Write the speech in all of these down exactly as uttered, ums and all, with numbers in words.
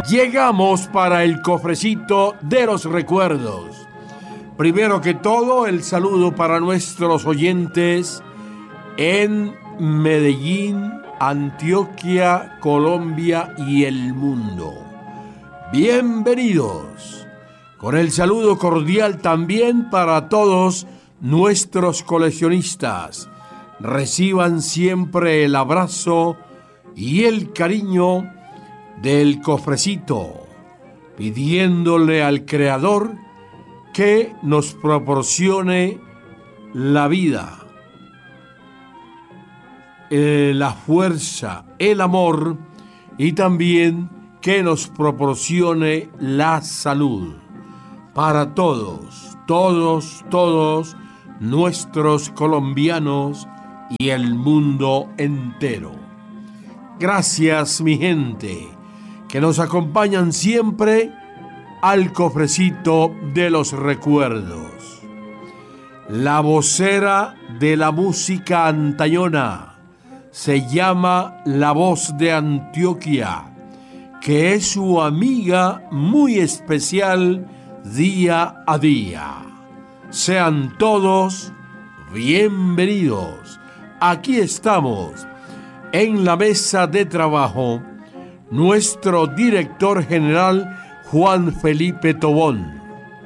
Llegamos para el cofrecito de los recuerdos. Primero que todo, el saludo para nuestros oyentes en Medellín, Antioquia, Colombia y el mundo. Bienvenidos. Con el saludo cordial también para todos nuestros coleccionistas. Reciban siempre el abrazo y el cariño del cofrecito, pidiéndole al Creador que nos proporcione la vida, eh, la fuerza, el amor y también que nos proporcione la salud para todos, todos, todos nuestros colombianos y el mundo entero. Gracias, mi gente, que nos acompañan siempre al cofrecito de los recuerdos. La vocera de la música antañona se llama La Voz de Antioquia, que es su amiga muy especial día a día. Sean todos bienvenidos. Aquí estamos en la mesa de trabajo nuestro director general Juan Felipe Tobón.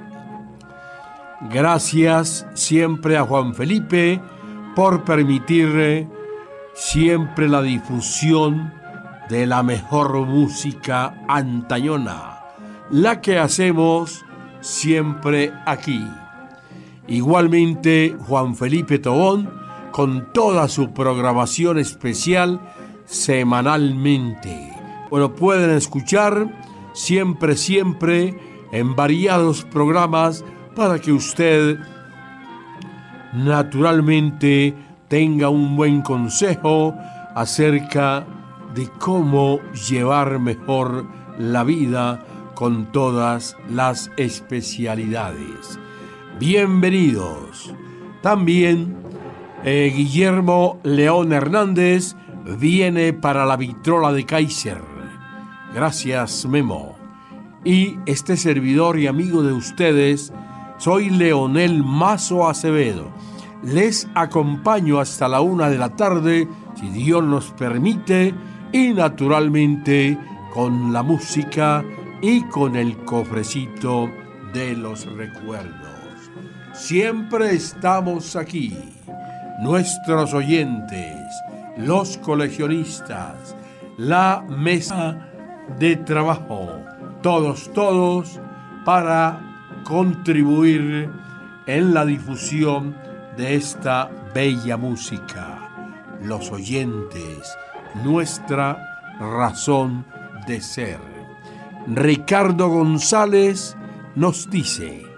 Gracias siempre a Juan Felipe por permitir siempre la difusión de la mejor música antañona, la que hacemos siempre aquí. Igualmente Juan Felipe Tobón con toda su programación especial semanalmente. Bueno, pueden escuchar siempre, siempre en variados programas para que usted naturalmente tenga un buen consejo acerca de cómo llevar mejor la vida con todas las especialidades. Bienvenidos. También eh, Guillermo León Hernández viene para la vitrola de Kaiser. Gracias, Memo. Y este servidor y amigo de ustedes, soy Leonel Mazo Acevedo. Les acompaño hasta la una de la tarde, si Dios nos permite, y naturalmente con la música y con el cofrecito de los recuerdos. Siempre estamos aquí, nuestros oyentes, los coleccionistas, la mesa de trabajo, todos, todos, para contribuir en la difusión de esta bella música. Los oyentes, nuestra razón de ser. Ricardo González nos dice: